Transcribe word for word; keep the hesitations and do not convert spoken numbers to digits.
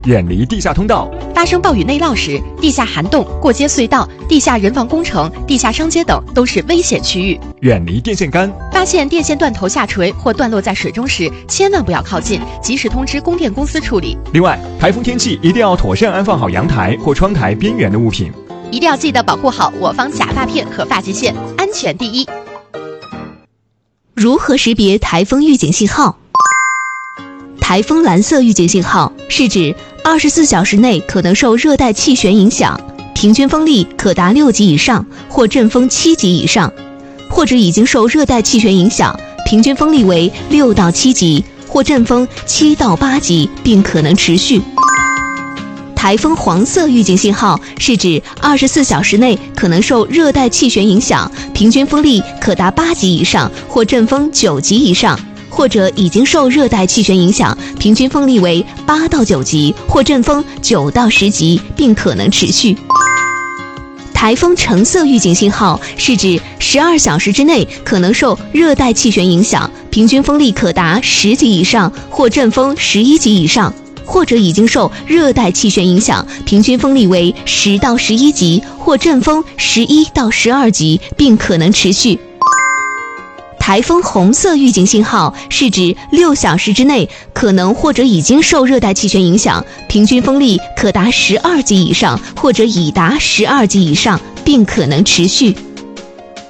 远离地下通道。 发生暴雨内涝时，地下涵洞、过街隧道、地下人防工程、地下商街等都是危险区域。 远离电线杆。 发现电线断头下垂或断落在水中时，千万不要靠近，及时通知供电公司处理。 另外，台风天气一定要妥善安放好阳台或窗台边缘的物品。 一定要记得保护好我方假发片和发际线，安全第一。 如何识别台风预警信号？台风蓝色预警信号是指二十四小时内可能受热带气旋影响，平均风力可达六级以上或阵风七级以上，或者已经受热带气旋影响，平均风力为六到七级或阵风七到八级，并可能持续。台风黄色预警信号是指二十四小时内可能受热带气旋影响，平均风力可达八级以上或阵风九级以上，或者已经受热带气旋影响，平均风力为八到九级或阵风九到十级，并可能持续。台风橙色预警信号是指十二小时之内可能受热带气旋影响，平均风力可达十级以上或阵风十一级以上，或者已经受热带气旋影响，平均风力为十到十一级或阵风十一到十二级，并可能持续。台风红色预警信号是指六小时之内可能或者已经受热带气旋影响，平均风力可达十二级以上或者已达十二级以上，并可能持续。